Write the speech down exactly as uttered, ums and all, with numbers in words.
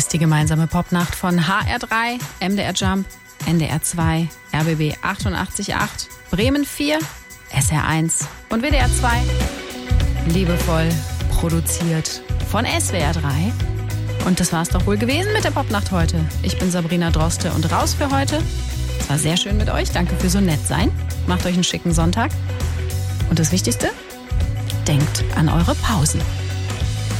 ist die gemeinsame Popnacht von H R drei, M D R Jump, N D R zwei, R B B achtundachtzig Komma acht, Bremen vier, S R eins und W D R zwei. Liebevoll produziert von S W R drei. Und das war's doch wohl gewesen mit der Popnacht heute. Ich bin Sabrina Droste und raus für heute. Es war sehr schön mit euch. Danke für so nett sein. Macht euch einen schicken Sonntag. Und das Wichtigste, denkt an eure Pausen.